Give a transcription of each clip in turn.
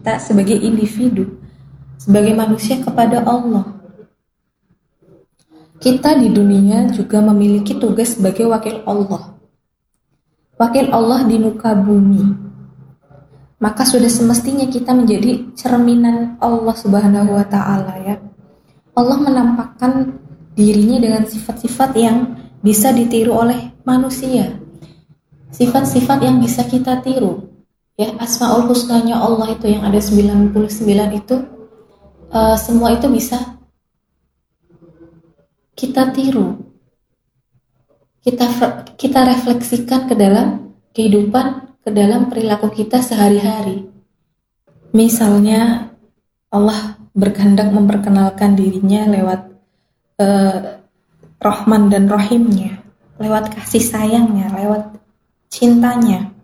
kita sebagai individu, sebagai manusia kepada Allah. Kita di dunia juga memiliki tugas sebagai wakil Allah. Wakil Allah di muka bumi. Maka sudah semestinya kita menjadi cerminan Allah Subhanahu wa Ta'ala, ya. Allah menampakkan dirinya dengan sifat-sifat yang bisa ditiru oleh manusia. Sifat-sifat yang bisa kita tiru. Ya, Asmaul Husnanya Allah itu yang ada 99 itu, semua itu bisa kita tiru, kita refleksikan ke dalam kehidupan, ke dalam perilaku kita sehari-hari. Misalnya Allah berkehendak memperkenalkan dirinya lewat Rahman dan Rahimnya, lewat kasih sayangnya, lewat cintanya.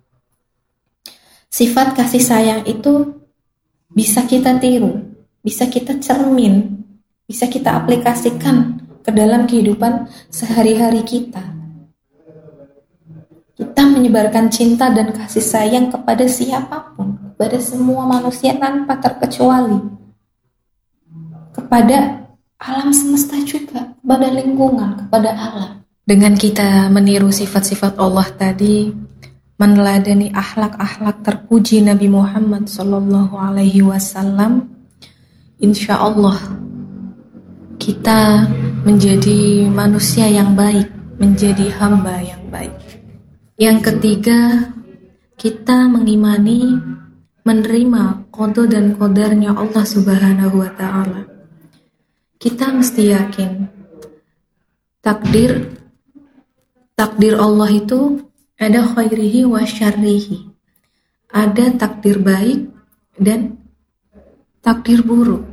Sifat kasih sayang itu bisa kita tiru, bisa kita cermin, bisa kita aplikasikan ke dalam kehidupan sehari-hari kita. Kita menyebarkan cinta dan kasih sayang kepada siapapun, kepada semua manusia tanpa terkecuali, kepada alam semesta juga, kepada lingkungan, kepada alam. Dengan kita meniru sifat-sifat Allah tadi, meneladani akhlak-akhlak terpuji Nabi Muhammad SAW, insya Allah kita menjadi manusia yang baik, menjadi hamba yang baik. Yang ketiga, kita mengimani, menerima qada dan qadarnya Allah Subhanahu wa Ta'ala. Kita mesti yakin takdir Allah itu ada khairihi wa syarrihi. Ada takdir baik dan takdir buruk.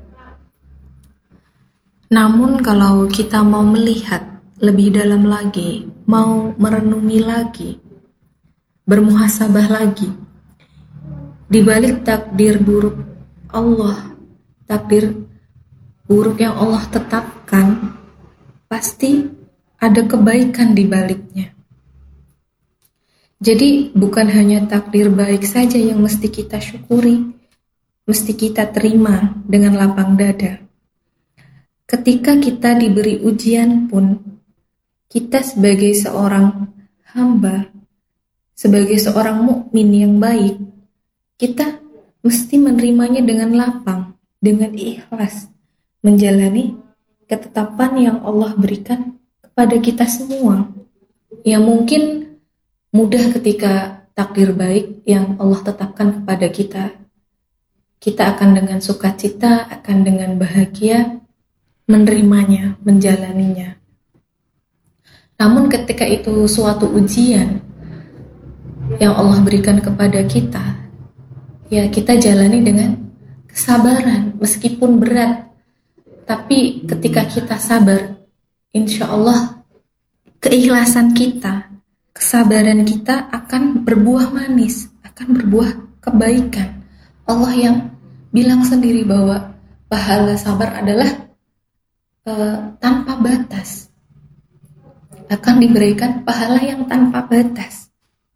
Namun kalau kita mau melihat lebih dalam lagi, mau merenungi lagi, bermuhasabah lagi, di balik takdir buruk Allah, takdir buruk yang Allah tetapkan, pasti ada kebaikan di baliknya. Jadi bukan hanya takdir baik saja yang mesti kita syukuri, mesti kita terima dengan lapang dada. Ketika kita diberi ujian pun, kita sebagai seorang hamba, sebagai seorang mukmin yang baik, kita mesti menerimanya dengan lapang, dengan ikhlas, menjalani ketetapan yang Allah berikan kepada kita semua. Yang mungkin mudah ketika takdir baik yang Allah tetapkan kepada kita, kita akan dengan sukacita, akan dengan bahagia menerimanya, menjalaninya. Namun ketika itu suatu ujian yang Allah berikan kepada kita, ya kita jalani dengan kesabaran, meskipun berat. Tapi ketika kita sabar, insya Allah keikhlasan kita, kesabaran kita akan berbuah manis, akan berbuah kebaikan. Allah yang bilang sendiri bahwa pahala sabar adalah tanpa batas, akan diberikan pahala yang tanpa batas.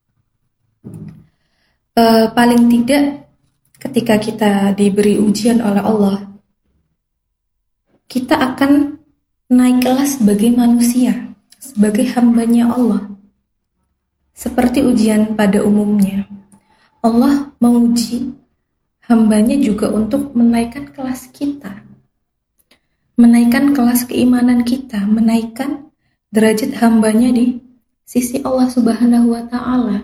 Paling tidak ketika kita diberi ujian oleh Allah, kita akan naik kelas sebagai manusia, sebagai hambanya Allah. Seperti ujian pada umumnya, Allah menguji hambanya juga untuk menaikkan kelas kita, menaikkan kelas keimanan kita, menaikkan derajat hambanya di sisi Allah Subhanahu wa Ta'ala.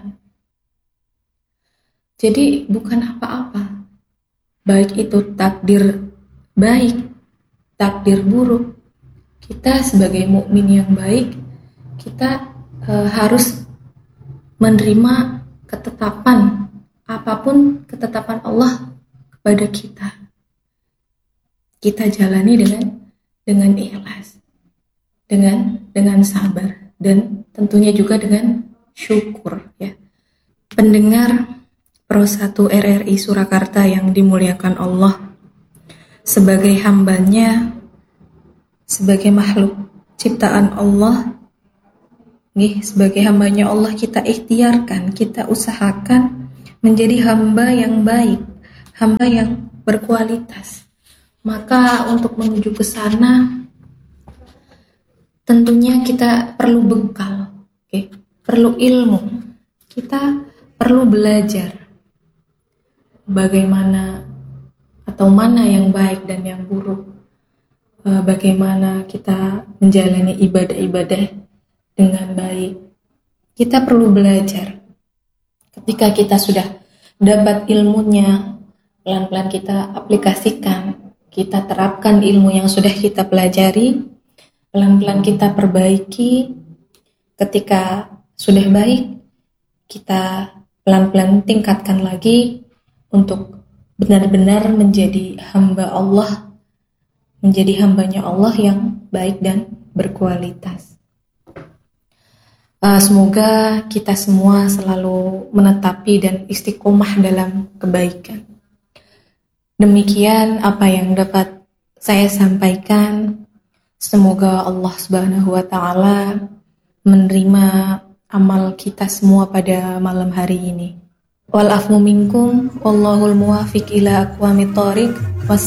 Jadi bukan apa-apa, baik itu takdir baik, takdir buruk, kita sebagai mukmin yang baik, kita harus menerima ketetapan, apapun ketetapan Allah kepada kita. Kita jalani dengan ikhlas, dengan sabar, dan tentunya juga dengan syukur, ya. Pendengar Pro 1 RRI Surakarta yang dimuliakan Allah, sebagai hambanya, sebagai makhluk ciptaan Allah, sebagai hambanya Allah, kita ikhtiarkan, kita usahakan menjadi hamba yang baik, hamba yang berkualitas. Maka untuk menuju ke sana tentunya kita perlu bekal, perlu ilmu. Kita perlu belajar bagaimana atau mana yang baik dan yang buruk. Bagaimana kita menjalani ibadah-ibadah dengan baik. Kita perlu belajar. Ketika kita sudah dapat ilmunya, pelan-pelan kita aplikasikan, kita terapkan ilmu yang sudah kita pelajari, pelan-pelan kita perbaiki. Ketika sudah baik, kita pelan-pelan tingkatkan lagi untuk benar-benar menjadi hamba Allah, menjadi hambanya Allah yang baik dan berkualitas. Semoga kita semua selalu menetapi dan istiqomah dalam kebaikan. Demikian apa yang dapat saya sampaikan. Semoga Allah Subhanahu wa Ta'ala menerima amal kita semua pada malam hari ini. Wal afwu minkum, wallahul muwafiq ila aqwamit thoriq.